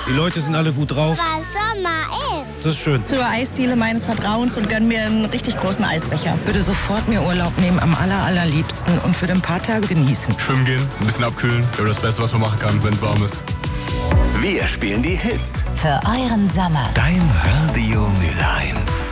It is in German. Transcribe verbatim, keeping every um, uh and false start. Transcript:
Die Leute sind alle gut drauf. Weil Sommer ist. Das ist schön. Zur Eisdiele meines Vertrauens und gönn mir einen richtig großen Eisbecher. Würde sofort mir Urlaub nehmen, am aller, allerliebsten und für ein paar Tage genießen. Schwimmen gehen, ein bisschen abkühlen. Ja, das Beste, was man machen kann, wenn es warm ist. Wir spielen die Hits. Für euren Sommer. Dein Radio Mülheim.